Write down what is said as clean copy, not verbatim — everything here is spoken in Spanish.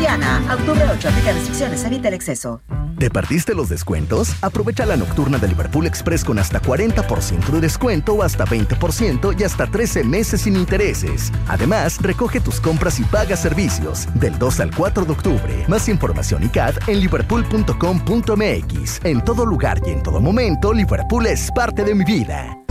Soriana, a octubre 8, aplica restricciones, evita el exceso. ¿Te perdiste los descuentos? Aprovecha la nocturna de Liverpool Express con hasta 40% de descuento o hasta 20% y hasta 13 meses sin intereses. Además, recoge tus compras y paga servicios del 2 al 4 de octubre. Más información y CAD en liverpool.com.mx. En todo lugar y en todo momento, Liverpool es parte de mi vida.